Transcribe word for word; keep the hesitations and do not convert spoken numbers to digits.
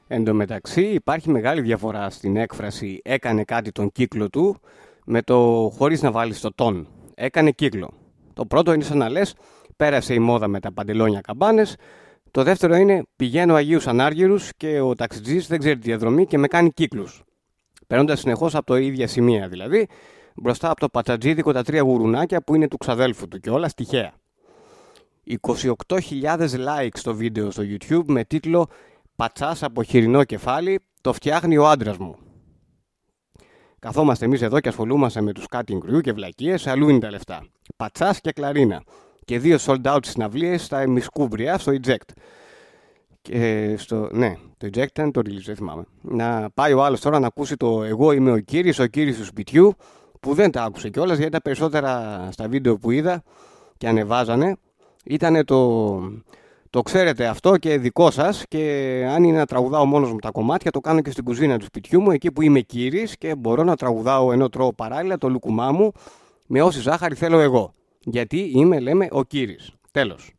Εν τω μεταξύ υπάρχει μεγάλη διαφορά στην έκφραση «έκανε κάτι τον κύκλο του» με το χωρίς να βάλεις το «τον». Έκανε κύκλο. Το πρώτο είναι σαν να λες πέρασε η μόδα με τα παντελόνια καμπάνες. Το δεύτερο είναι πηγαίνω Αγίους Ανάργυρους και ο ταξιτζής δεν ξέρει τη διαδρομή και με κάνει κύκλους. Παίρνοντας συνεχώς από το ίδια σημεία δηλαδή, μπροστά από το πατσατζίδικο τα τρία γουρουνάκια που είναι του ξαδέλφου του και όλα τυχαία. είκοσι οκτώ χιλιάδες likes στο βίντεο στο YouTube με τίτλο «Πατσάς από χοιρινό κεφάλι, το φτιάχνει ο άντρας μου». Καθόμαστε εμείς εδώ και ασχολούμαστε με τους cutting crew και βλακίες, αλλού είναι τα λεφτά. Πατσάς και κλαρίνα. Και δύο sold out συναυλίες στα ημισκούμπρια στο Eject. Και στο, ναι, το Eject ήταν το release, δεν θυμάμαι. Να πάει ο άλλος τώρα να ακούσει το «Εγώ είμαι ο Κύρις, ο Κύρις του σπιτιού», που δεν τα άκουσε κιόλας, γιατί τα περισσότερα στα βίντεο που είδα και ανεβάζανε ήταν το, το ξέρετε αυτό και δικό σας, και αν είναι να τραγουδάω μόνος μου τα κομμάτια το κάνω και στην κουζίνα του σπιτιού μου, εκεί που είμαι Κύρις και μπορώ να τραγουδάω ενώ τρώω παράλληλα το λουκουμά μου με όση ζάχαρη θέλω εγώ. Γιατί είμαι, λέμε, ο Κύρις. Τέλος.